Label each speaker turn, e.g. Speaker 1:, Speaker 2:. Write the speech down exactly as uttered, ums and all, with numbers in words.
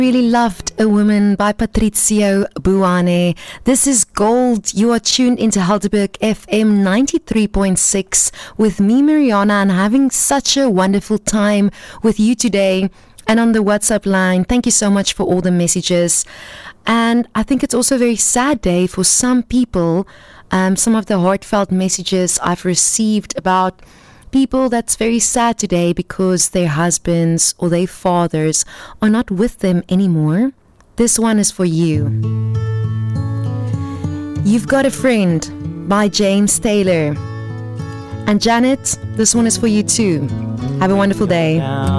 Speaker 1: Really Loved a Woman by Patrizio Buane. This is Gold. You are tuned into Helderberg F M ninety-three point six with me, Mariana, and having such a wonderful time with you today. And on the WhatsApp line, thank you so much for all the messages. And I think it's also a very sad day for some people. Um, some of the heartfelt messages I've received about people that's very sad today because their husbands or their fathers are not with them anymore. This one is for you. You've Got a Friend by James Taylor. And Janet, this one is for you too. Have a wonderful day.